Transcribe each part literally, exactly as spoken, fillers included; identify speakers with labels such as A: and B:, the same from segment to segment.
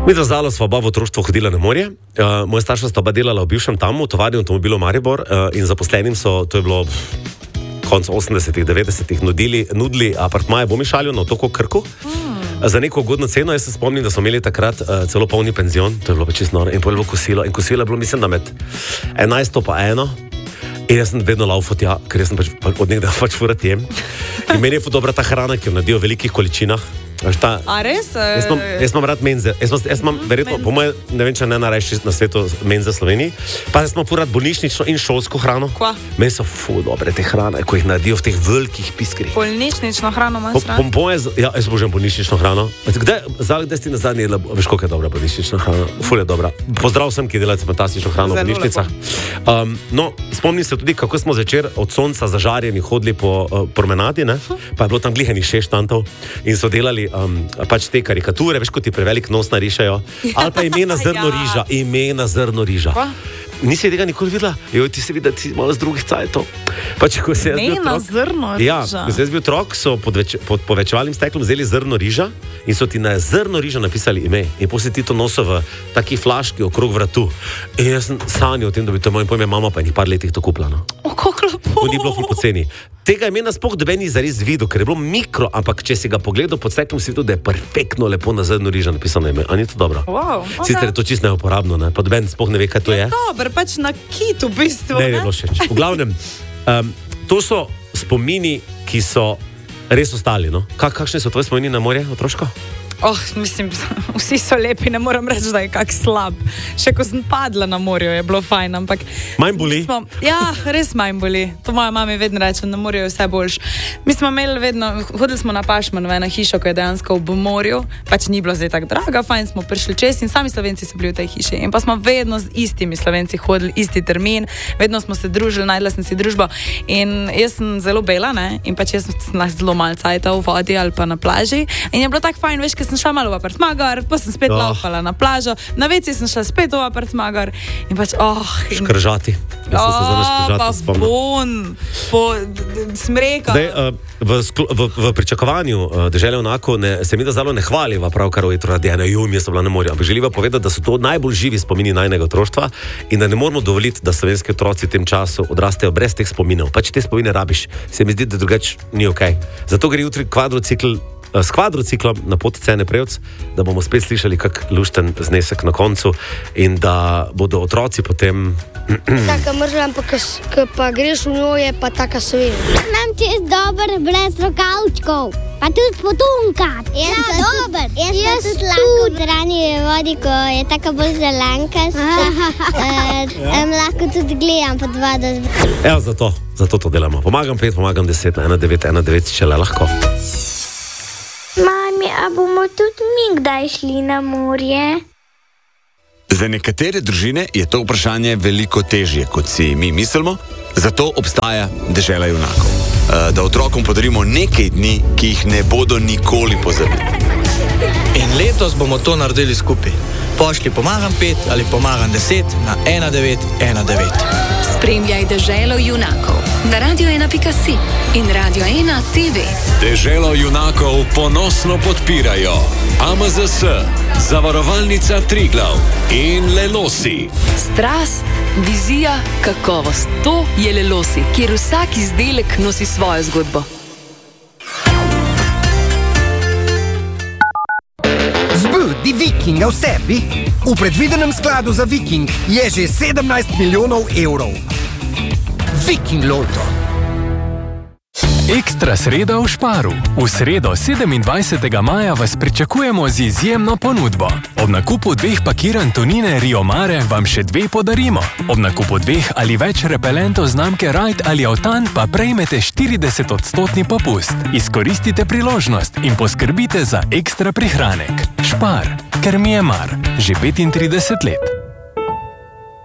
A: Mi za Zalo sva oba v otroštvu hodila na morje. Uh, moja starša sta oba delala v bivšem tamu, v tovarni avtomobilov Maribor uh, in zaposlenim so, to je bilo konc osemdesetih, devetdesetih, nudili, nudili apartmaje v Omišalju na otoku Krku. Mm. Za neko ugodno ceno. Jaz se spomnim, da smo imeli takrat uh, celo polni penzion, to je bilo pa čisto noro, in pojelo kosilo. In kosilo je bilo, mislim, da med enajsto pa eno. In jaz sem vedno laufal tja, ker jaz sem pač od nekdaj pač furat jem. In meni je dobra ta hrana, ki jo naredijo v velikih količinah. Ta,
B: A res?
A: Jaz imam, jaz imam rad menze. Jaz imam, jaz imam verjetno, po moje, ne vem, če ne najrajši na svetu menze v Sloveniji. Pa jaz imam furat bolnišnično in šolsko hrano.
B: Kva?
A: Meni so ful dobre te hrane, ko jih naredijo v teh velikih piskrih.
B: Bolnišnično hrano imaš rad?
A: Po, po moje, ja, jaz božujem bolnišnično hrano. Kdaj, zdaj, kdaj si na zadnji jedla, veš, koliko je dobra bolnišnična hrana? Ful je dobra. Pozdrav sem, ki delate fantastično hrano v bolnišnicah. Um, no, spomnim se tudi, kako smo zvečer od sonca zažarjeni hodili po uh, promenadi, ne? Pa je bilo tam glihenih šest štantov in so delali um, pač te karikature, veš, ko ti prevelik nos narišajo, ali pa ime na zrno ja. riža, ime na zrno riža. Pa? Nisi tega nikoli videla? Jo, ti se vidi, da ti malo z drugih cajtov. Pač, ko se jaz bil
B: ime na zrno riža?
A: Ja, ko se jaz bil otrok, so pod, več, pod povečevalnim steklom vzeli zrno riža in so ti na zrno riža napisali ime. In potem ti to noso v taki flaški okrog vratu. In jaz sem sanjal o tem, da bi to moj pojem mama pa enih par letih to kupila. No.
B: O, kako lepo.
A: To ni bilo ful poceni. Tega imena sploh doben ni zares videl, ker je bilo mikro, ampak če si ga pogledal pod steklom, si videl, da je perfektno lepo na zrno riža napisano ime. A ni to dobro?
B: Wow, okay.
A: Sicer je to čisto neuporabno, ne? Pa doben sploh ne ve, kaj to je.
B: Dober, pač na kitu v bistvu.
A: Ne, ne, ne všeč. V glavnem, um, to so spomini, ki so res ostali, no? Kak, kakšne so tvoje spomini na morje, otroško?
B: Oh, mislim, vsi so lepi, ne moram reči, da je kak slab. Še ko sem padla na morju, je bilo fajn, ampak...
A: Manj boli?
B: Smo, ja, res manj boli. To moja mama vedno reče, na morju je vse boljš. Mi smo imeli vedno, hodili smo na Pašman v eno hišo, ko je dejansko v morju, pač ni bilo zdaj tako draga, fajn smo prišli čez in sami Slovenci so bili v tej hiši. In pa smo vedno z istimi Slovenci hodili, isti termin, vedno smo se družili, najdla sem si družbo. In jaz sem zelo bela, ne, in pač jaz sem zelo malo cajta v vodi ali pa na plaži. In je bilo tako fajn, veš, sem šla malo v apartmagar, pa sem spet oh. laufala na plažo, na veci sem šla spet v apartmagar in pač, oh... In...
A: Škržati. Jaz sem se zelo škržati
B: pa
A: spomnil.
B: Bon, po smreka.
A: Zdaj, uh, v, v, v pričakovanju uh, dežele onako ne, se mi da zalo ne hvaliva pravkar o etro radijane, joj, mi so bila na morju, ampak želiva povedati, da so to najbolj živi spomini najnega otroštva in da ne moramo dovoliti, da slovenski otroci v tem času odrastejo brez teh spominov. Pač te spomine rabiš, se mi zdi, da drugač ni okej. Okay. Zato gre jutri kvadrocikl s kvadrociklom na poti Cene Prevc, da bomo spet slišali kak lušten znesek na koncu in da bodo otroci potem...
C: Taka mržam, pa ko pa greš v njo, je pa taka sveža. Imam čist dober brez rokavčkov, pa tudi potunka. Ja, dober. Jaz, jaz tudi lahko v ranji vodi, ko je taka bolj zelankasta. uh, lahko tudi gledam pod vodo.
A: Evo, zato, zato to delamo. Pomagam pet, pomagam deset, ena devet ena devet, če le lahko.
D: Mami, a bomo tudi mi kdaj šli na morje?
E: Za nekatere družine je to vprašanje veliko težje, kot si mi mislimo, zato obstaja dežela junakov. Da otrokom podarimo nekaj dni, ki jih ne bodo nikoli pozabili.
F: In letos bomo to naredili skupaj. Pošli pomagam pet ali pomagam deset na ena devet ena devet.
G: Spremljaj deželo junakov na radio ena pika si in Radio ena te ve.
H: Deželo junakov ponosno podpirajo A M Z S, Zavarovalnica Triglav in Lelosi.
G: Strast, vizija, kakovost. To je Lelosi, kjer vsak izdelek nosi svojo zgodbo.
I: Zbudi Vikinga v sebi. V predvidenem skladu za Viking je že sedemnajst milijonov evrov. Viking Lotto.
J: Ekstra sreda v Šparu. V sredo sedemindvajsetega maja vas pričakujemo z izjemno ponudbo. Ob nakupu dveh pakiranj tonine Rio Mare vam še dve podarimo. Ob nakupu dveh ali več repelentov znamke Ride ali Autan pa prejmete štirideset odstotni popust. Izkoristite priložnost in poskrbite za ekstra prihranek. Špar, ker mi je mar. Že petintrideset let.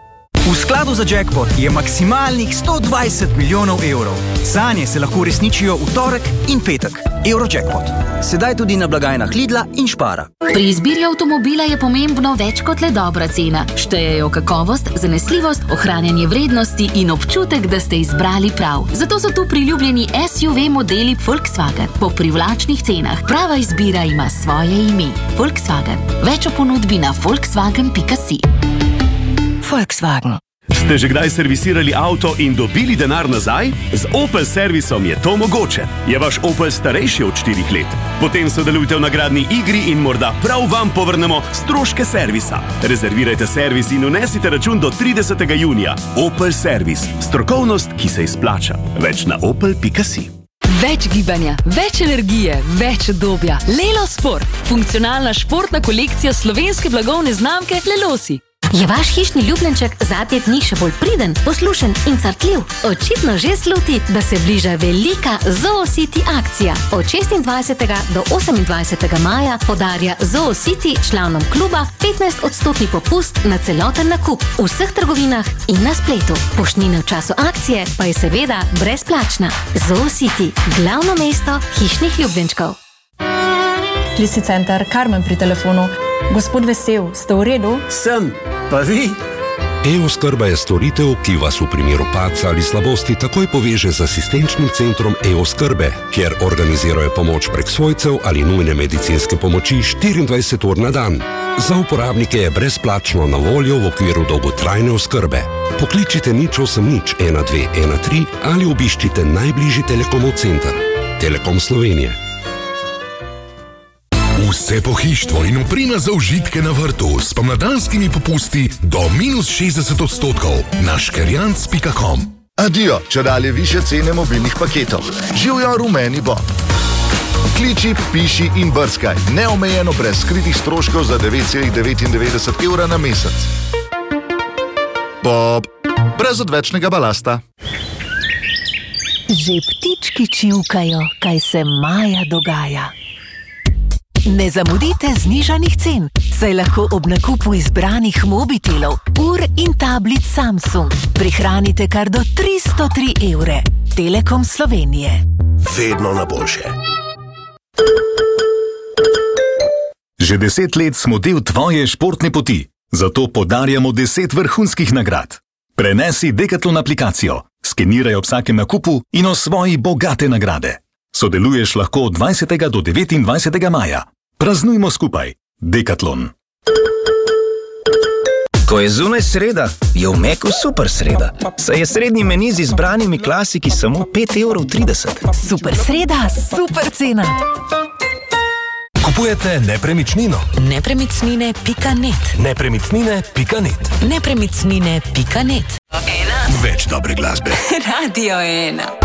K: V skladu za jackpot je maksimalnih sto dvajset milijonov evrov. Sanje se lahko uresničijo v torek in petek. Eurojackpot. Sedaj tudi na blagajnah Lidla in Spara.
L: Pri izbiri avtomobila je pomembno več kot le dobra cena. Štejejo kakovost, zanesljivost, ohranjanje vrednosti in občutek, da ste izbrali prav. Zato so tu priljubljeni S U V modeli Volkswagen po privlačnih cenah. Prava izbira ima svoje ime. Volkswagen. Več o ponudbi na volkswagen pika si. Volkswagen.
M: Ste že kdaj servisirali avto in dobili denar nazaj? Z Opel servisom je to mogoče. Je vaš Opel starejši od štirih let? Potem sodelujte v nagradni igri in morda prav vam povrnemo stroške servisa. Rezervirajte servis in unesite račun do tridesetega junija. Opel servis. Strokovnost, ki se izplača. Več na opel pika si.
G: Več gibanja, več energije, več udobja. Lelo Sport. Funkcionalna športna kolekcija slovenske blagovne znamke Lelosi.
N: Je vaš hišni ljubljenček zadnje dni še bolj priden, poslušen in crtljiv? Očitno že sluti, da se bliža velika ZooCity akcija. Od šestindvajsetega do osemindvajsetega maja podarja ZooCity članom kluba petnajst odstotni popust na celoten nakup v vseh trgovinah in na spletu. Poštnina v času akcije pa je seveda brezplačna. ZooCity, glavno mesto hišnih ljubljenčkov.
O: Klisi center, Karmen pri telefonu. Gospod Vesel, ste v redu?
P: Sem, pa vi?
Q: E-oskrba je storitev, ki vas v primeru padca ali slabosti takoj poveže z asistenčnim centrom E-oskrbe, kjer organizirajo pomoč prek svojcev ali nujne medicinske pomoči štiriindvajset ur na dan. Za uporabnike je brezplačno na voljo v okviru dolgotrajne oskrbe. Pokličite nič osem nič ena dve ena tri ali obiščite najbližji Telekomov center. Telekom Slovenije.
R: Vse pohištvo in oprema za užitke na vrtu s pomladanskimi popusti do minus šestdeset odstotkov na škerjanc pika com.
S: Adijo, čedalje više cene mobilnih paketov. Živjo rumeni Bob. Kliči, piši in brskaj. Neomejeno brez skritih stroškov za devet celih devetindevetdeset evra na mesec. Bob. Brez odvečnega balasta.
T: Že ptički čivkajo, kaj se maja dogaja. Ne zamudite znižanih cen, saj lahko ob nakupu izbranih mobitelov, ur in tablic Samsung prihranite kar do tristo tri evre. Telekom Slovenije.
R: Vedno na boljše.
U: Že deset let smo del tvoje športne poti, zato podarjamo deset vrhunskih nagrad. Prenesi Decathlon aplikacijo, skeniraj ob vsakem nakupu in osvoji bogate nagrade. Sodeluješ lahko od dvajsetega do devetindvajsetega maja. Praznujmo skupaj. Decathlon.
V: Ko je zunaj sreda, je v Meku super sreda. Saj je srednji meni z izbranimi klasiki samo pet evrov trideset.
T: Super sreda, super cena.
R: Kupujete nepremičnino.
T: Nepremičnine pika net.
R: Nepremičnine pika net.
T: Nepremičnine pika net.
R: Več dobre glasbe.
T: Radio ena.